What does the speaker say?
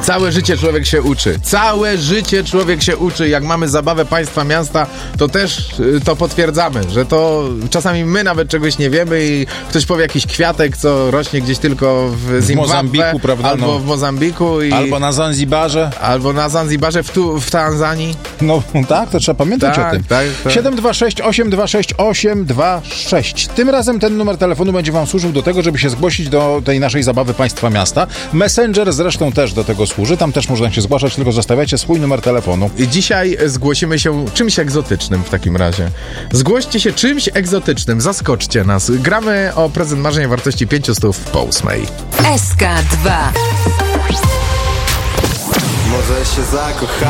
Całe życie człowiek się uczy. Całe życie człowiek się uczy. Jak mamy zabawę państwa, miasta, to też to potwierdzamy, że to czasami my nawet czegoś nie wiemy i ktoś powie jakiś kwiatek, co rośnie gdzieś tylko w Zimbabwe, Mozambiku, prawda? Albo w Mozambiku. Albo na Zanzibarze. Albo na Zanzibarze, w Tanzanii. No tak, to trzeba pamiętać o tym. Tak. 726-826-826. Tym razem ten numer telefonu będzie wam służył do tego, żeby się zgłosić do tej naszej zabawy państwa miasta. Messenger zresztą też do tego służy. Tam też można się zgłaszać, tylko zostawiacie swój numer telefonu. I dzisiaj zgłosimy się czymś egzotycznym w takim razie. Zgłoście się czymś egzotycznym, zaskoczcie nas. Gramy o prezent marzeń o wartości 500 po 8. SK2. Może się zakochać.